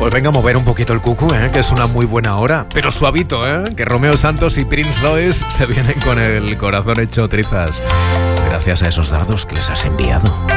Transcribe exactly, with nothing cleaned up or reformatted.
Pues venga a mover un poquito el cucu, ¿eh? Que es una muy buena hora. Pero suavito, ¿eh? Que Romeo Santos y Prince Royce se vienen con el corazón hecho trizas. Gracias a esos dardos que les has enviado.